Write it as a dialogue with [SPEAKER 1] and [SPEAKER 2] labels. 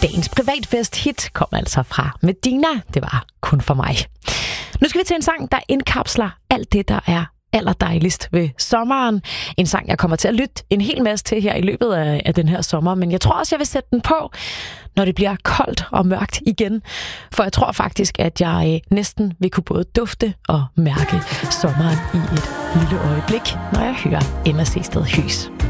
[SPEAKER 1] dagens privatfest hit kom altså fra Medina. Det var Kun for mig. Nu skal vi til en sang, der indkapsler alt det, der er allerdejligst ved sommeren. En sang, jeg kommer til at lytte en hel masse til her i løbet af den her sommer, men jeg tror også, jeg vil sætte den på, når det bliver koldt og mørkt igen. For jeg tror faktisk, at jeg næsten vil kunne både dufte og mærke sommeren i et lille øjeblik, når jeg hører Emma Seested Hys.